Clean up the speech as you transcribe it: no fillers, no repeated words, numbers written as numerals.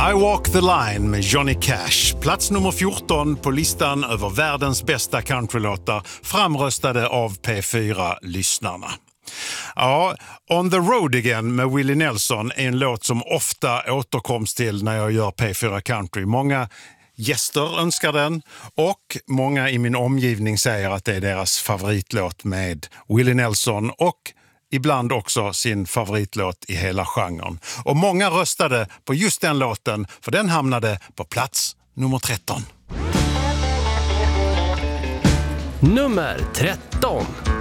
I Walk the Line med Johnny Cash. Plats nummer 14 på listan över världens bästa countrylåtar framröstade av P4-lyssnarna. Ja, On the Road Again med Willie Nelson är en låt som ofta återkoms till när jag gör P4 Country. Många gäster önskar den och många i min omgivning säger att det är deras favoritlåt med Willie Nelson och ibland också sin favoritlåt i hela genren. Och många röstade på just den låten för den hamnade på plats nummer 13. Nummer 13.